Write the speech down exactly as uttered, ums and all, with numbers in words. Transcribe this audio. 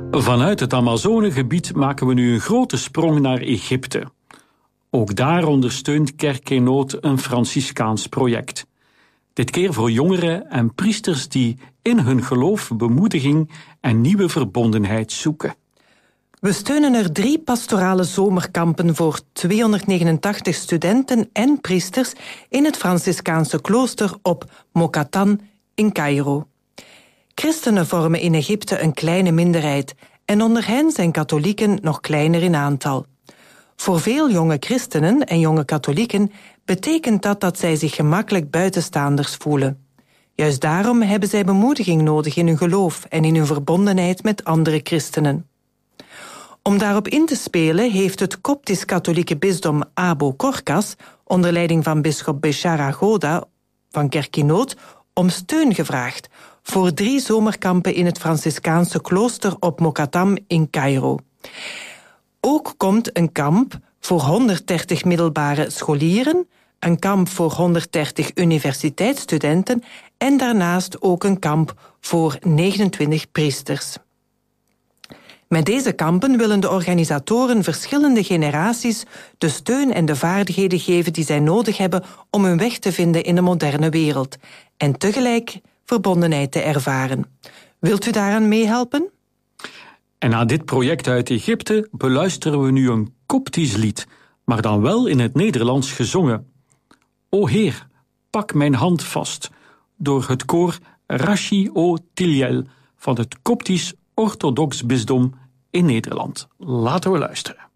Vanuit het Amazonegebied maken we nu een grote sprong naar Egypte. Ook daar ondersteunt Kerk in Nood een Franciscaans project. Dit keer voor jongeren en priesters die in hun geloof bemoediging en nieuwe verbondenheid zoeken. We steunen er drie pastorale zomerkampen voor tweehonderdnegenentachtig studenten en priesters in het Franciscaanse klooster op Mokatan in Cairo. Christenen vormen in Egypte een kleine minderheid en onder hen zijn katholieken nog kleiner in aantal. Voor veel jonge christenen en jonge katholieken betekent dat dat zij zich gemakkelijk buitenstaanders voelen. Juist daarom hebben zij bemoediging nodig in hun geloof en in hun verbondenheid met andere christenen. Om daarop in te spelen heeft het Koptisch-katholieke bisdom Abo Korkas, onder leiding van bisschop Bechara Goda van Kerk in Nood, om steun gevraagd voor drie zomerkampen in het Franciscaanse klooster op Mokatam in Cairo. Ook komt een kamp voor honderddertig middelbare scholieren, een kamp voor honderddertig universiteitsstudenten en daarnaast ook een kamp voor negenentwintig priesters. Met deze kampen willen de organisatoren verschillende generaties de steun en de vaardigheden geven die zij nodig hebben om hun weg te vinden in de moderne wereld en tegelijk verbondenheid te ervaren. Wilt u daaraan meehelpen? En na dit project uit Egypte beluisteren we nu een Koptisch lied, maar dan wel in het Nederlands gezongen. O Heer, pak mijn hand vast, door het koor Rashi O Tiliel van het Koptisch Orthodox Bisdom in Nederland. Laten we luisteren.